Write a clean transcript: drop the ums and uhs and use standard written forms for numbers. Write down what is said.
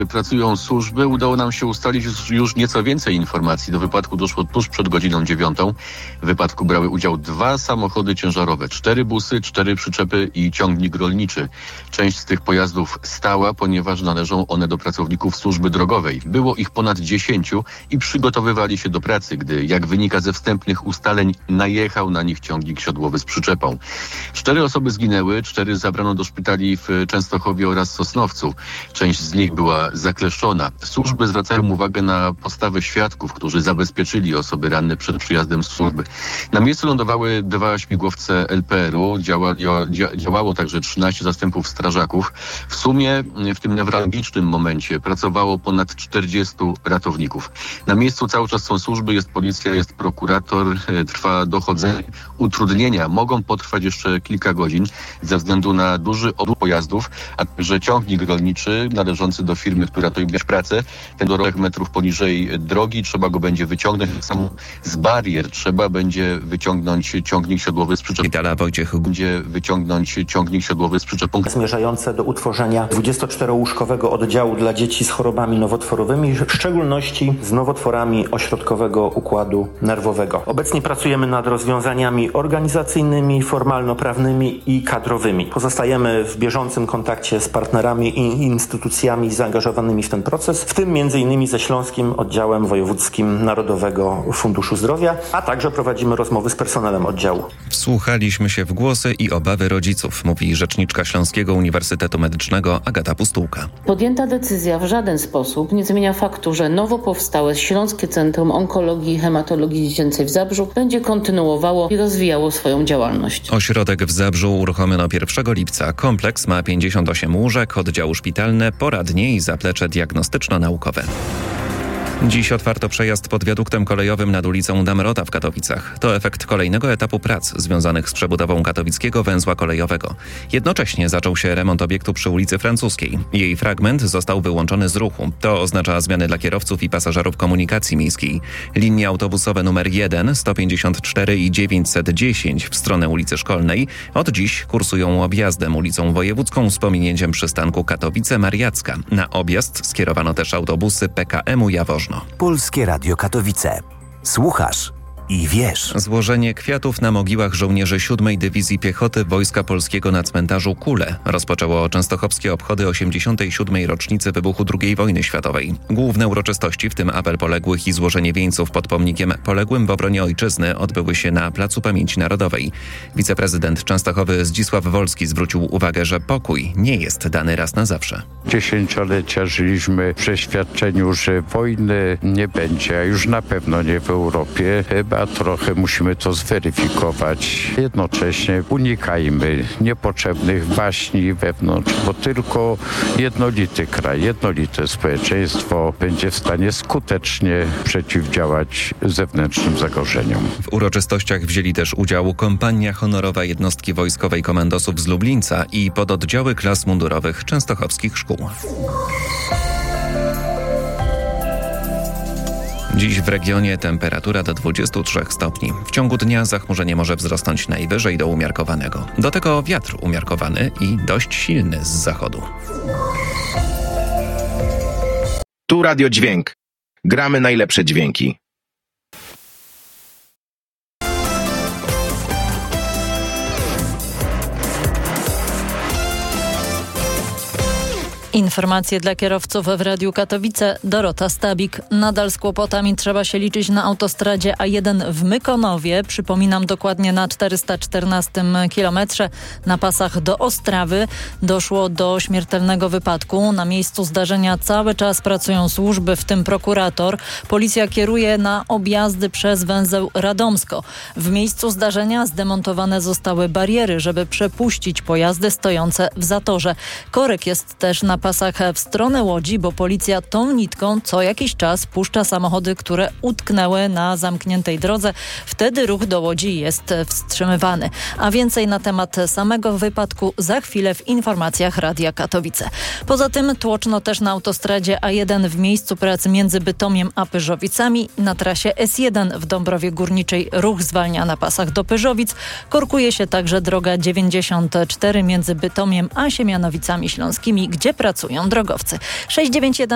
Pracują służby. Udało nam się ustalić już nieco więcej informacji. Do wypadku doszło tuż przed godziną 9. W wypadku brały udział 2 samochody ciężarowe, 4 busy, 4 przyczepy i ciągnik rolniczy. Część z tych pojazdów stała, ponieważ należą one do pracowników służby drogowej. Było ich ponad 10 i przygotowywali się do pracy, gdy, jak wynika ze wstępnych ustaleń, najechał na nich ciągnik siodłowy z przyczepą. 4 osoby zginęły, 4 zabrano do szpitali w Częstochowie oraz Sosnowcu. Część z nich była zakleszczona. Służby zwracają uwagę na postawę świadków, którzy zabezpieczyli osoby ranne przed przyjazdem służby. Na miejscu lądowały 2 śmigłowce LPR-u. Działało także 13 zastępów strażaków. W sumie w tym newralgicznym momencie pracowało ponad 40 ratowników. Na miejscu cały czas są służby, jest policja, jest prokurator, trwa dochodzenie. Utrudnienia mogą potrwać jeszcze kilka godzin ze względu na duży odruch pojazdów, a także ciągnik rolniczy należący do firmy, która to robi pracę. Ten do 2 metrów poniżej drogi, trzeba go będzie wyciągnąć. Tak samo z barier trzeba będzie wyciągnąć ciągnik siodłowy z przyczepą. Zmierzające do utworzenia 24-łóżkowego oddziału dla dzieci z chorobami nowotworowymi, w szczególności z nowotworami ośrodkowego układu nerwowego. Obecnie pracujemy nad rozwiązaniami organizacyjnymi, formalno-prawnymi i kadrowymi. Pozostajemy w bieżącym kontakcie z partnerami i instytucjami zaangażowanymi w ten proces, w tym m.in. ze Śląskim Oddziałem Wojewódzkim Narodowego Funduszu Zdrowia, a także prowadzimy rozmowy z personelem oddziału. Wsłuchaliśmy się w głosy i obawy rodziców, mówi rzeczniczka Śląskiego Uniwersytetu Medycznego Agata Pustułka. Podjęta decyzja w żaden sposób nie zmienia faktu, że nowo powstałe Śląskie Centrum Onkologii i Hematologii Dziecięcej w Zabrzu będzie kontynuowało i rozwijało swoją działalność. Ośrodek w Zabrzu uruchomiono 1 lipca. Kompleks ma 58 łóżek, oddziały szpitalne, poradnie i zaplecze diagnostyczno-naukowe. Dziś otwarto przejazd pod wiaduktem kolejowym nad ulicą Damrota w Katowicach. To efekt kolejnego etapu prac związanych z przebudową katowickiego węzła kolejowego. Jednocześnie zaczął się remont obiektu przy ulicy Francuskiej. Jej fragment został wyłączony z ruchu. To oznacza zmiany dla kierowców i pasażerów komunikacji miejskiej. Linie autobusowe numer 1, 154 i 910 w stronę ulicy Szkolnej od dziś kursują objazdem ulicą Wojewódzką z pominięciem przystanku Katowice-Mariacka. Na objazd skierowano też autobusy PKM-u Jaworzno. Polskie Radio Katowice. Słuchasz i wiesz. Złożenie kwiatów na mogiłach żołnierzy 7. Dywizji Piechoty Wojska Polskiego na cmentarzu Kule rozpoczęło częstochowskie obchody 87. rocznicy wybuchu II wojny światowej. Główne uroczystości, w tym apel poległych i złożenie wieńców pod pomnikiem poległym w obronie ojczyzny, odbyły się na Placu Pamięci Narodowej. Wiceprezydent Częstochowy Zdzisław Wolski zwrócił uwagę, że pokój nie jest dany raz na zawsze. Dziesięciolecia żyliśmy w przeświadczeniu, że wojny nie będzie, a już na pewno nie w Europie. Chyba trochę musimy to zweryfikować. Jednocześnie unikajmy niepotrzebnych waśni wewnątrz, bo tylko jednolity kraj, jednolite społeczeństwo będzie w stanie skutecznie przeciwdziałać zewnętrznym zagrożeniom. W uroczystościach wzięli też udział kompania honorowa jednostki wojskowej komandosów z Lublińca i pododdziały klas mundurowych częstochowskich szkół. Dziś w regionie temperatura do 23 stopni. W ciągu dnia zachmurzenie może wzrosnąć najwyżej do umiarkowanego. Do tego wiatr umiarkowany i dość silny z zachodu. Tu Radio Dźwięk. Gramy najlepsze dźwięki. Informacje dla kierowców w Radiu Katowice. Dorota Stabik. Nadal z kłopotami trzeba się liczyć na autostradzie A1 w Mykonowie. Przypominam, dokładnie na 414 kilometrze na pasach do Ostrawy doszło do śmiertelnego wypadku. Na miejscu zdarzenia cały czas pracują służby, w tym prokurator. Policja kieruje na objazdy przez węzeł Radomsko. W miejscu zdarzenia zdemontowane zostały bariery, żeby przepuścić pojazdy stojące w zatorze. Korek jest też na pasach w stronę Łodzi, bo policja tą nitką co jakiś czas puszcza samochody, które utknęły na zamkniętej drodze. Wtedy ruch do Łodzi jest wstrzymywany. A więcej na temat samego wypadku za chwilę w informacjach Radia Katowice. Poza tym tłoczno też na autostradzie A1 w miejscu pracy między Bytomiem a Pyrzowicami. Na trasie S1 w Dąbrowie Górniczej ruch zwalnia na pasach do Pyrzowic. Korkuje się także droga 94 między Bytomiem a Siemianowicami Śląskimi, gdzie pracują drogowcy. 691